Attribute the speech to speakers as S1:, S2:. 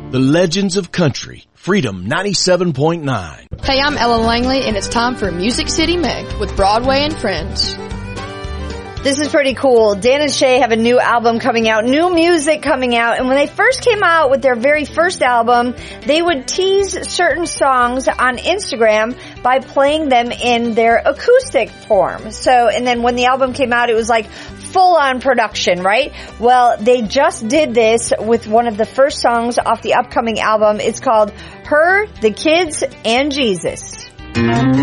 S1: The Legends of Country, Freedom 97.9.
S2: Hey, I'm Ella Langley, and it's time for Music City Meg with Broadway and Friends.
S3: This is pretty cool. Dan and Shay have a new album coming out, new music coming out, and when they first came out with their very first album, they would tease certain songs on Instagram by playing them in their acoustic form. And then when the album came out, it was like full-on production, right? Well, they just did this with one of the first songs off the upcoming album. It's called Her, the Kids, and Jesus.